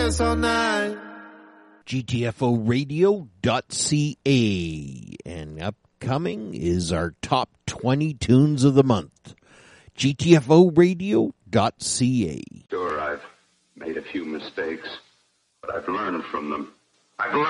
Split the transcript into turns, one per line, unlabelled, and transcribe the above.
all night.
GTFOradio.ca, and upcoming is our top 20 tunes of the month. GTFOradio.ca.
Sure, I've made a few mistakes, but I've learned from them. I've learned